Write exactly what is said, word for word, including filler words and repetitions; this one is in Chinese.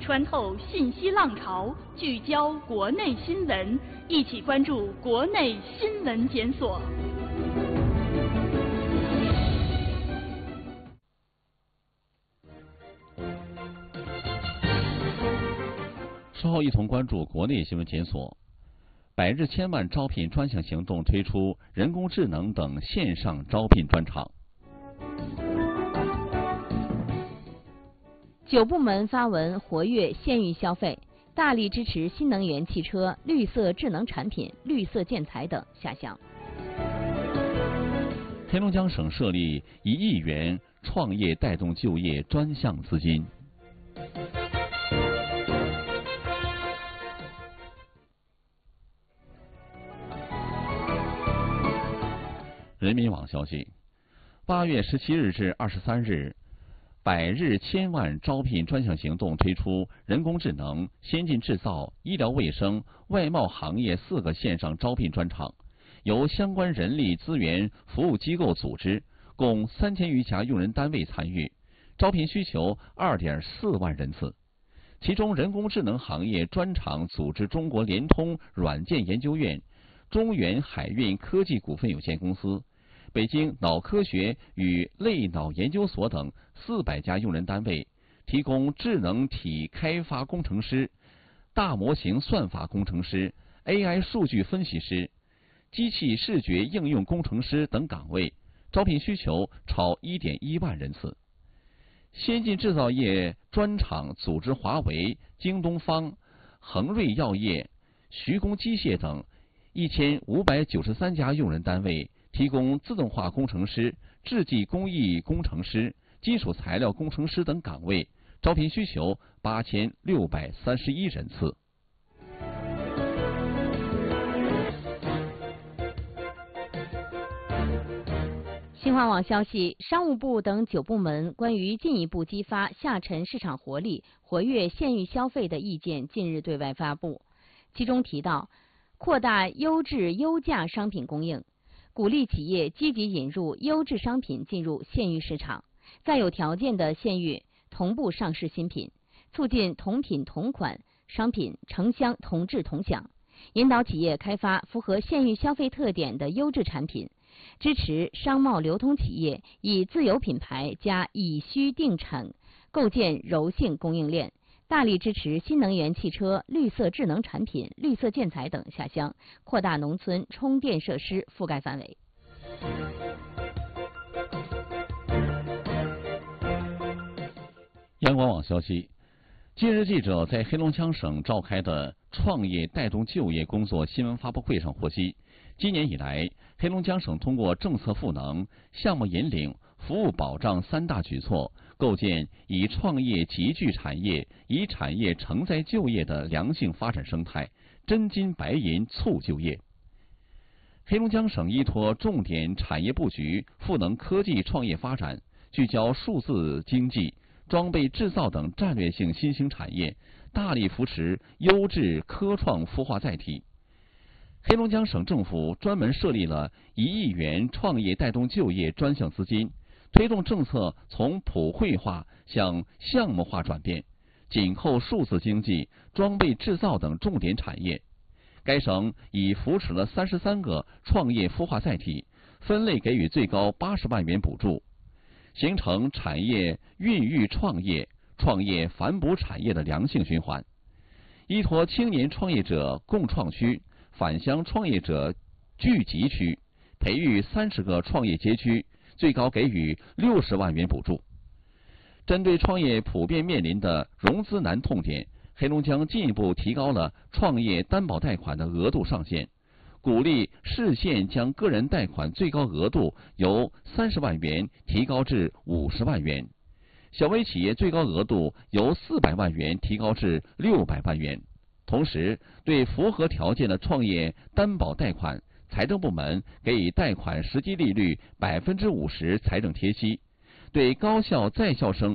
穿透信息浪潮，聚焦国内新闻，一起关注国内新闻检索。 稍后一同关注国内新闻检索。百日千万招聘专项行动推出人工智能等线上招聘专场。 九部门发文活跃县域消费，大力支持新能源汽车、绿色智能产品、绿色建材等下乡。 黑龙江省设立一亿元创业带动就业专项资金。人民网消息，八月十七日至二十三日，百日千万招聘专项行动推出人工智能、先进制造、医疗卫生、外贸行业四个线上招聘专场，由相关人力资源服务机构组织，共三千余家用人单位参与，招聘需求二点四万人次。其中，人工智能行业专场组织中国联通软件研究院、中原海运科技股份有限公司、北京脑科学与类脑研究所等四百家用人单位，提供智能体开发工程师、大模型算法工程师、A I 数据分析师、机器视觉应用工程师等岗位，招聘需求超 一点一万人次。先进制造业专场组织华为、京东方、恒瑞药业、徐工机械等一千五百九十三家用人单位，提供自动化工程师、制剂工艺工程师、金属材料工程师等岗位，招聘需求八千六百三十一人次。 新华网消息，商务部等九部门关于进一步激发下沉市场活力、活跃县域消费的意见近日对外发布，其中提到，扩大优质优价商品供应，鼓励企业积极引入优质商品进入县域市场，在有条件的县域同步上市新品，促进同品同款商品城乡同质同享，引导企业开发符合县域消费特点的优质产品，支持商贸流通企业以自有品牌加以需定产，构建柔性供应链，大力支持新能源汽车、绿色智能产品、绿色建材等下乡，扩大农村充电设施覆盖范围。 央广网消息，近日记者在黑龙江省召开的创业带动就业工作新闻发布会上获悉，今年以来，黑龙江省通过政策赋能、项目引领、服务保障三大举措，构建以创业集聚产业、以产业承载就业的良性发展生态，真金白银促就业。黑龙江省依托重点产业布局，赋能科技创业发展，聚焦数字经济、装备制造等战略性新兴产业，大力扶持优质科创孵化载体。黑龙江省政府专门设立了一亿元创业带动就业专项资金，推动政策从普惠化向项目化转变，紧扣数字经济、装备制造等重点产业。该省已扶持了三十三个创业孵化载体，分类给予最高八十万元补助，形成产业孕育创业、创业反哺产业的良性循环。依托青年创业者共创区、返乡创业者聚集区，培育三十个创业街区，最高给予六十万元补助。针对创业普遍面临的融资难痛点，黑龙江进一步提高了创业担保贷款的额度上限，鼓励市县将个人贷款最高额度由三十万元提高至五十万元，小微企业最高额度由四百万元提高至六百万元。同时，对符合条件的创业担保贷款，财政部门给予贷款实际利率百分之五十财政贴息；对高校在校生